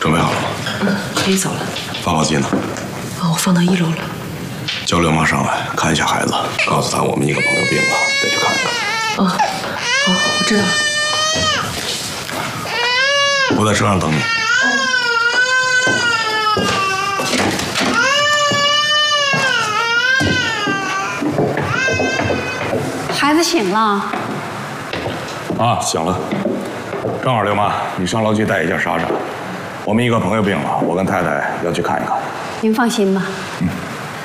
准备好了吗？ 可以走了。 发报机呢？ 哦，我放到1楼了。 叫刘妈上来看一下孩子，告诉她我们一个朋友病了，得去看一看。 哦，好，我知道了。 我在车上等你。 孩子醒了。 啊，醒了。正好，刘妈，你上楼去带一下莎莎。我们一个朋友病了，我跟太太要去看一看。 您放心吧。 嗯。